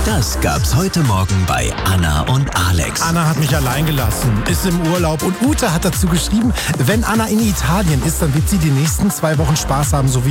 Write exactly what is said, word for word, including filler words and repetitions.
Das gab's heute Morgen bei Anna und Alex. Anna hat mich allein gelassen, ist im Urlaub und Ute hat dazu geschrieben, wenn Anna in Italien ist, dann wird sie die nächsten zwei Wochen Spaß haben, so wie